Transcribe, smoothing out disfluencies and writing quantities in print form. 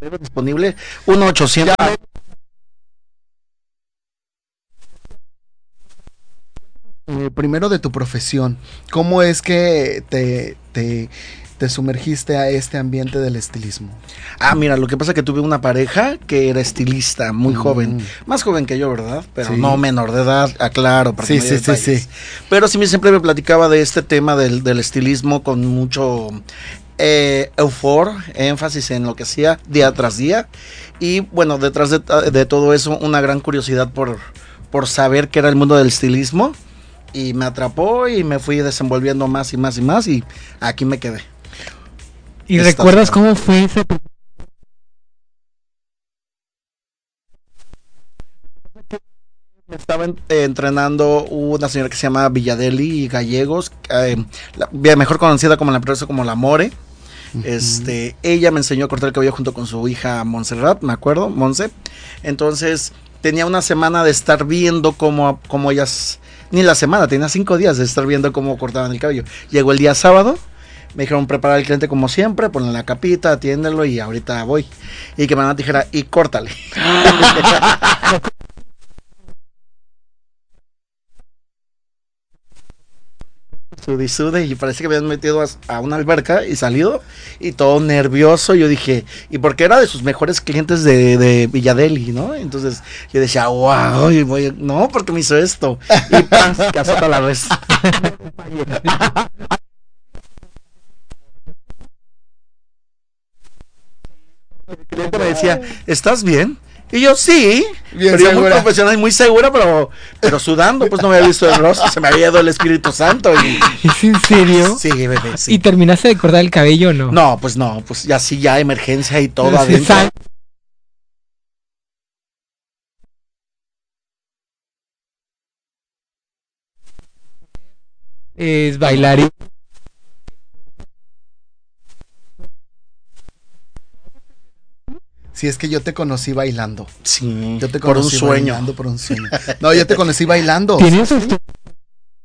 disponible 1-800. Primero de tu profesión, ¿cómo es que te sumergiste a este ambiente del estilismo? Mira, lo que pasa es que tuve una pareja que era estilista, muy joven, más joven que yo, ¿verdad? Pero Sí. no menor de edad, aclaro, para que Sí, no haya sí, sí, detalles. sí. Pero sí siempre me platicaba de este tema del estilismo con mucho eufor, énfasis en lo que hacía día tras día. Y bueno, detrás de todo eso, una gran curiosidad por saber qué era el mundo del estilismo. Y me atrapó y me fui desenvolviendo más y más y más y aquí me quedé. ¿Y recuerdas cómo fue ese? Estaba entrenando una señora que se llama Villadeli Gallegos, mejor conocida como la empresa como la More. Ella me enseñó a cortar el cabello junto con su hija Montserrat, me acuerdo, Monse. Entonces tenía una semana de estar viendo cómo ellas, ni la semana, tenía 5 días de estar viendo cómo cortaban el cabello. Llegó el día sábado, me dijeron preparar al cliente como siempre, ponle la capita, atiéndelo y ahorita voy. Y que me van a tijera y córtale. Sude y parece que me habían metido a una alberca y salido y todo nervioso. Yo dije, y porque era de sus mejores clientes de Villadeli, ¿no? Entonces yo decía, wow, no, porque me hizo esto. Y ¡pam! Que azota la vez. El cliente me decía, ¿estás bien? Y yo, sí, bien, pero yo muy profesional y muy segura, pero sudando, pues no me había visto el rostro, se me había ido el Espíritu Santo. ¿Es en serio? Sí, bebé, sí. ¿Y terminaste de cortar el cabello o no? No, pues ya sí, ya emergencia y todo adentro. Es bailarín. Si es que yo te conocí bailando. Sí, Yo te por un conocí sueño. bailando por un sueño. No, yo te conocí bailando. ¿Tienes